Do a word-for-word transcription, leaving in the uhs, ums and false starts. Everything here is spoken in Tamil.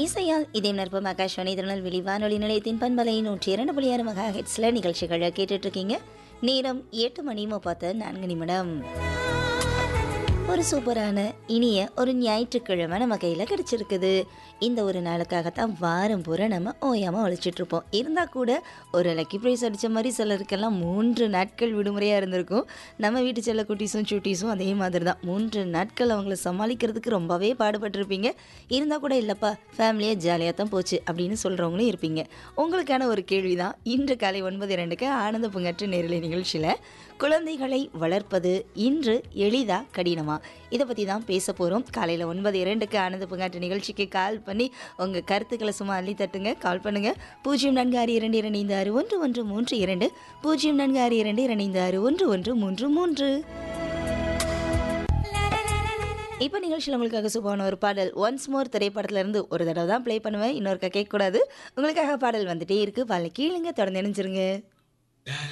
இசையால் இதயம் நற்பம் ஆகாஷ்வாணி திருநெல்வேலி வானொலி நிலையத்தின் பண்பலை நூற்றி இரண்டு புள்ளி ஆறு மெகா ஹெட்ஸ்ல நிகழ்ச்சிகளை கேட்டுட்டு இருக்கீங்க. நேரம் எட்டு மணி முப்பத்து நான்கு நிமிடம். ஒரு சூப்பரான இனிய ஒரு ஞாயிற்றுக்கிழமை நம்ம கையில் கிடச்சிருக்குது. இந்த ஒரு நாளுக்காகத்தான் வாரம் பூரா நம்ம ஓயாமல் உழைச்சிட்ருப்போம். இருந்தால் கூட ஒரு லக்கி ப்ரைஸ் அடித்த மாதிரி சிலருக்கெல்லாம் மூன்று நாட்கள் விடுமுறையாக இருந்திருக்கும். நம்ம வீட்டு செல்ல குட்டீஸும் சூட்டீஸும் அதே மாதிரி தான். மூன்று நாட்கள் அவங்கள சமாளிக்கிறதுக்கு ரொம்பவே பாடுபட்டிருப்பீங்க. இருந்தால் கூட இல்லைப்பா ஃபேமிலியாக ஜாலியாக தான் போச்சு அப்படின்னு சொல்கிறவங்களும் இருப்பீங்க. உங்களுக்கான ஒரு கேள்வி தான் இன்று காலை ஒன்பது இரண்டுக்கு ஆனந்த பூங்காற்று நேரலை நிகழ்ச்சியில், குழந்தைகளை வளர்ப்பது இன்று எளிதா கடினமா, இதை பற்றி தான் பேச போகிறோம். காலையில் ஒன்பது இரண்டுக்கு ஆனந்த பூங்காற்று நிகழ்ச்சிக்கு கால் பண்ணி உங்கள் கருத்துக்களை சும்மா அள்ளி தட்டுங்க. கால் பண்ணுங்கள் பூஜ்ஜியம் நான்கு ஆறு இரண்டு இரண்டு ஆறு ஒன்று ஒன்று மூன்று இரண்டு பூஜ்ஜியம் நான்கு ஆறு இரண்டு இரண்டு ஆறு ஒன்று ஒன்று மூன்று மூன்று. இப்போ நிகழ்ச்சியில் உங்களுக்காக சூப்பான ஒரு பாடல் ஒன்ஸ் மோர் திரைப்படத்திலிருந்து ஒரு தடவை தான் ப்ளே பண்ணுவேன், இன்னொருக்கா கேட்கக்கூடாது. உங்களுக்காக பாடல் வந்துட்டே இருக்குது. பாடலை கீழுங்க, தொடர்ந்து இணைஞ்சிருங்க.